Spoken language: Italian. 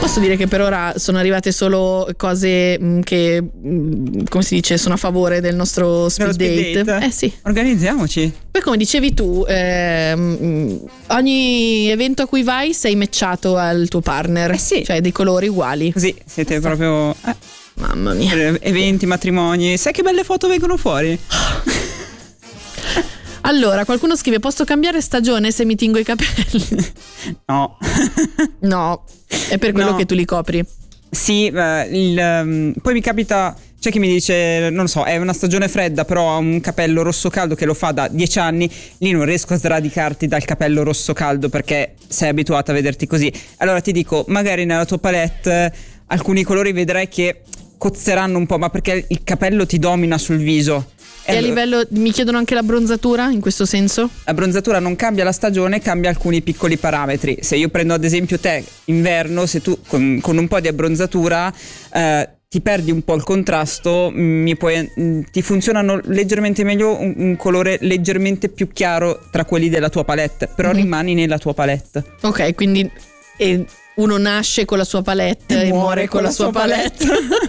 Posso dire che per ora sono arrivate solo cose che, come si dice, sono a favore del nostro speed date. Sì. Organizziamoci. Poi, come dicevi tu, ogni evento a cui vai sei matchato al tuo partner. Sì. Cioè dei colori uguali. Così siete proprio Mamma mia. Eventi, matrimoni. Sai che belle foto vengono fuori? Allora, qualcuno scrive: posso cambiare stagione se mi tingo i capelli? No. No, è per quello che tu li copri. Sì, poi mi capita, c'è chi mi dice, non lo so, è una stagione fredda, però ha un capello rosso caldo che lo fa da 10 anni, lì non riesco a sradicarti dal capello rosso caldo perché sei abituata a vederti così. Allora ti dico, magari nella tua palette alcuni colori vedrai che cozzeranno un po', ma perché il capello ti domina sul viso. E a livello, mi chiedono anche la bronzatura in questo senso? La bronzatura non cambia la stagione, cambia alcuni piccoli parametri. Se io prendo ad esempio te, inverno, se tu con un po' di abbronzatura ti perdi un po' il contrasto, ti funzionano leggermente meglio un colore leggermente più chiaro tra quelli della tua palette, però rimani nella tua palette. Ok, quindi uno nasce con la sua palette e muore con la sua palette.